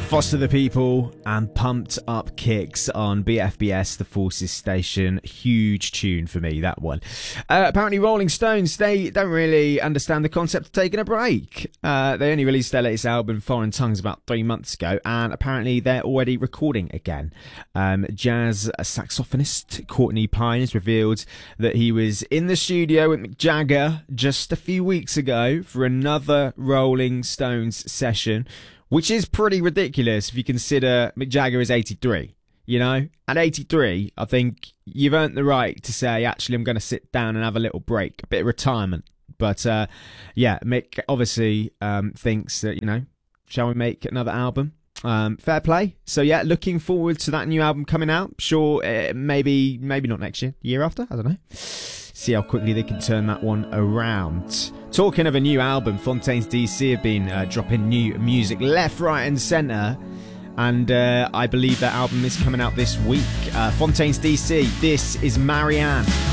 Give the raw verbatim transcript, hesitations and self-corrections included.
Foster the People and Pumped Up Kicks on B F B S, the Forces station. Huge tune for me, that one. Uh, apparently Rolling Stones, they don't really understand the concept of taking a break. Uh, they only released their latest album, Foreign Tongues, about three months ago, and apparently they're already recording again. Um, jazz saxophonist Courtney Pine has revealed that he was in the studio with Mick Jagger just a few weeks ago for another Rolling Stones session, which is pretty ridiculous if you consider Mick Jagger is eighty-three. You know, at eighty-three, I think you've earned the right to say, actually, I'm going to sit down and have a little break, a bit of retirement. But uh, yeah, Mick obviously um, thinks that, you know, shall we make another album? Um, fair play. So yeah, looking forward to that new album coming out. Sure, uh, maybe maybe not next year, year after, I don't know. See how quickly they can turn that one around. Talking of a new album, Fontaines D C have been uh, dropping new music left, right and centre. And uh, I believe that album is coming out this week. Uh, Fontaines D C, this is Marianne.